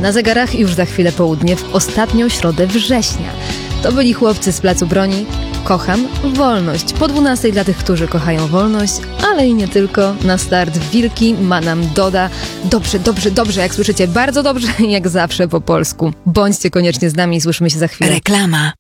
Na zegarach już za chwilę południe w ostatnią środę września. To byli chłopcy z Placu Broni. Kocham wolność. Po 12 dla tych, którzy kochają wolność, ale i nie tylko. Na start Wilki Manam Doda. Dobrze, dobrze, dobrze, jak słyszycie, bardzo dobrze, jak zawsze po polsku. Bądźcie koniecznie z nami i słyszymy się za chwilę. Reklama.